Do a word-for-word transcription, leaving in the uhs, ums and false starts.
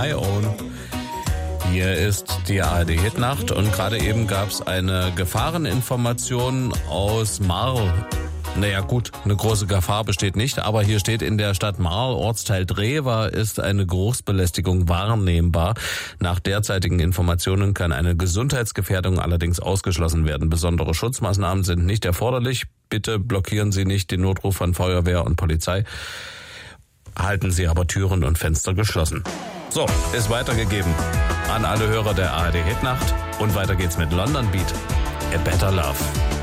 Hi Owen. Hier ist die A R D Hitnacht und gerade eben gab es eine Gefahreninformation aus Marl. Naja gut, eine große Gefahr besteht nicht, aber hier steht in der Stadt Marl, Ortsteil Drewa, ist eine Geruchsbelästigung wahrnehmbar. Nach derzeitigen Informationen kann eine Gesundheitsgefährdung allerdings ausgeschlossen werden. Besondere Schutzmaßnahmen sind nicht erforderlich. Bitte blockieren Sie nicht den Notruf von Feuerwehr und Polizei. Halten Sie aber Türen und Fenster geschlossen. So, ist weitergegeben an alle Hörer der A R D Hitnacht und weiter geht's mit London Beat, A Better Love.